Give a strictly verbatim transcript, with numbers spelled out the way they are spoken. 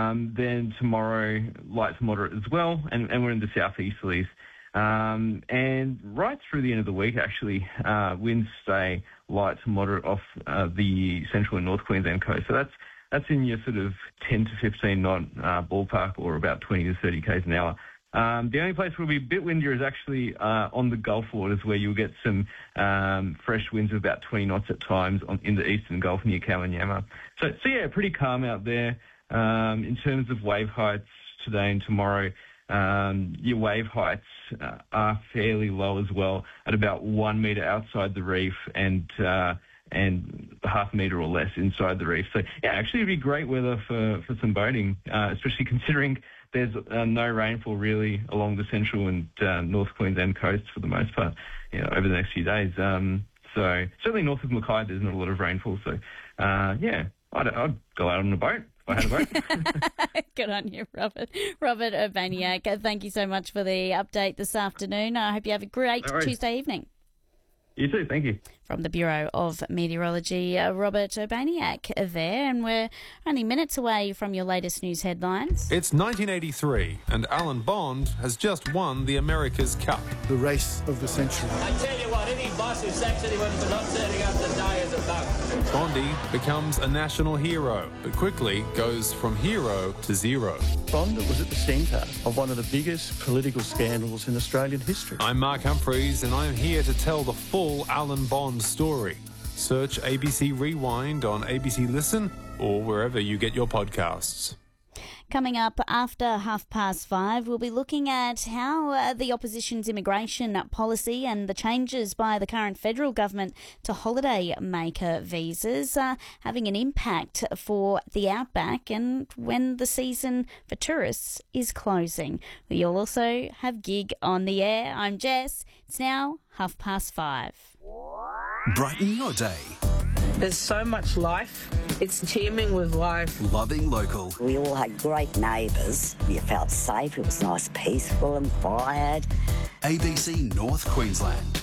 Um, then tomorrow, light to moderate as well, and, and we're in the southeasterlies. Um, and right through the end of the week, actually, uh, winds stay light to moderate off uh, the central and north Queensland coast. So that's that's in your sort of ten to fifteen knot uh, ballpark, or about twenty to thirty k's an hour. Um, the only place where we'll be a bit windier is actually uh, on the Gulf waters, where you'll get some um, fresh winds of about twenty knots at times on, in the eastern Gulf near Kawanyama. So, so yeah, pretty calm out there. Um, in terms of wave heights today and tomorrow, um, your wave heights uh, are fairly low as well, at about one metre outside the reef and uh, and half a metre or less inside the reef. So yeah, actually it'd be great weather for, for some boating, uh, especially considering there's uh, no rainfall really along the central and uh, north Queensland coast for the most part, you know, over the next few days. Um, so certainly north of Mackay, there's not a lot of rainfall. So uh, yeah, I'd, I'd go out on a boat if I had a boat. Good on you, Robert. Robert Urbaniak, thank you so much for the update this afternoon. I hope you have a great No worries. Tuesday evening. You too, thank you. From the Bureau of Meteorology, uh, Robert Urbaniak there, and we're only minutes away from your latest news headlines. It's nineteen eighty-three, and Alan Bond has just won the America's Cup. The race of the century. I tell you what, any boss who sacks anyone for not turning up to die is a bug. Bondy becomes a national hero, but quickly goes from hero to zero. Bond was at the centre of one of the biggest political scandals in Australian history. I'm Mark Humphreys, and I'm here to tell the full Alan Bond story. Search A B C Rewind on A B C Listen or wherever you get your podcasts. Coming up after half past five, we'll be looking at how uh, the opposition's immigration policy and the changes by the current federal government to holiday maker visas are having an impact for the outback and when the season for tourists is closing. We'll also have Gig on the air. I'm Jess. It's now half past five. Brighten your day. There's so much life. It's teeming with life. Loving local. We all had great neighbours. You felt safe. It was nice, peaceful and quiet. A B C North Queensland.